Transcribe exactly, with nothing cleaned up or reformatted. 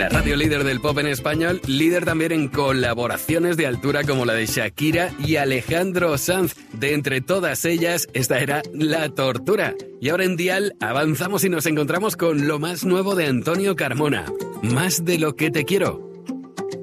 La radio líder del pop en español, líder también en colaboraciones de altura como la de Shakira y Alejandro Sanz. De entre todas ellas, esta era La Tortura. Y ahora en Dial avanzamos y nos encontramos con lo más nuevo de Antonio Carmona. Más de lo que te quiero.